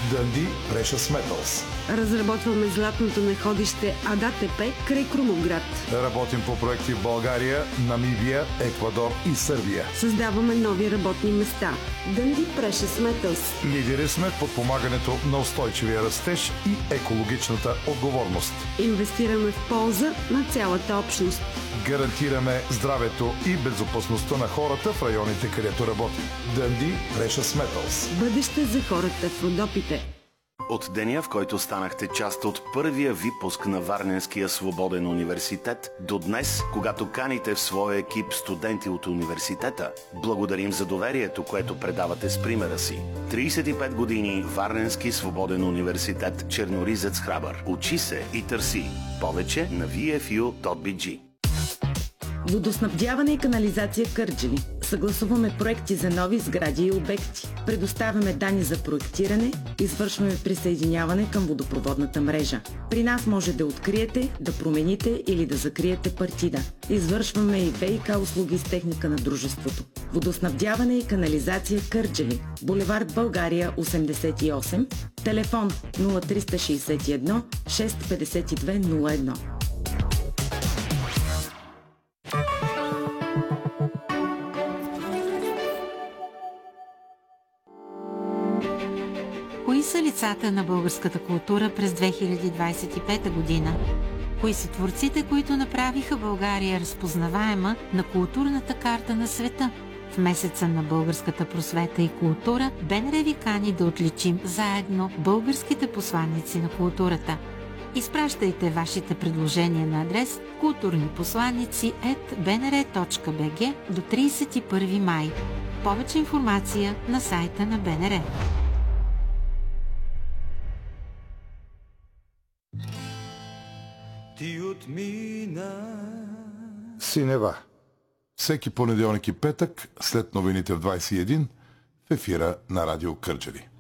Dundee Precious Metals. Разработваме златното находище АДАТП край Крумовград. Работим по проекти в България, Намибия, Еквадор и Сърбия. Създаваме нови работни места. Dundee Precious Metals. Лидери сме в подпомагането на устойчивия растеж и екологичната отговорност. Инвестираме в полза на цялата общност. Гарантираме здравето и безопасността на хората в районите, където работим. Dundee Precious Metals. Бъдеще за хората в Родопите. От деня, в който станахте част от първия випуск на Варненския свободен университет, до днес, когато каните в своя екип студенти от университета, благодарим за доверието, което предавате с примера си. 35 години Варненски свободен университет Черноризец Храбър. Учи се и търси. Повече на vfu.bg. Водоснабдяване и канализация Кърджали. Съгласуваме проекти за нови сгради и обекти. Предоставяме данни за проектиране, извършваме присъединяване към водопроводната мрежа. При нас може да откриете, да промените или да закриете партида. Извършваме и ВиК услуги с техника на дружеството. Водоснабдяване и канализация Кърджали. Булевард България 88. Телефон 0361 652 01. Кои са лицата на българската култура през 2025 година? Кои са творците, които направиха България разпознаваема на културната карта на света? В месеца на българската просвета и култура БНР ви кани да отличим заедно българските посланици на културата. Изпращайте вашите предложения на адрес kulturniposlanicи@bnr.bg до 31 май. Повече информация на сайта на БНР. Синева. Всеки понеделник и петък, след новините в 21, в ефира на Радио Кърджали.